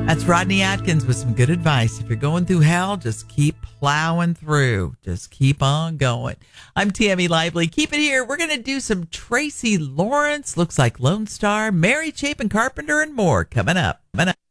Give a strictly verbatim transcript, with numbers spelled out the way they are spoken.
That's Rodney Atkins with some good advice. If you're going through hell, just keep plowing through. Just keep on going. I'm Tammy Lively. Keep it here. We're going to do some Tracy Lawrence. Looks like Lone Star, Mary Chapin Carpenter, and more coming up. Coming up.